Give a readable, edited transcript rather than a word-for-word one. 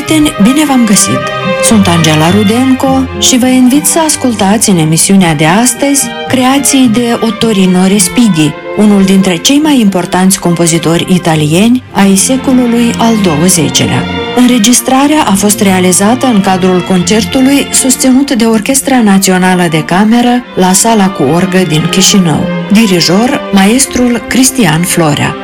prieteni, bine v-am găsit! Sunt Angela Rudenco și vă invit să ascultați în emisiunea de astăzi creații de Ottorino Respighi, unul dintre cei mai importanți compozitori italieni ai secolului al XX-lea. Înregistrarea a fost realizată în cadrul concertului susținut de Orchestra Națională de Cameră la Sala cu Orgă din Chișinău. Dirijor, maestrul Cristian Florea.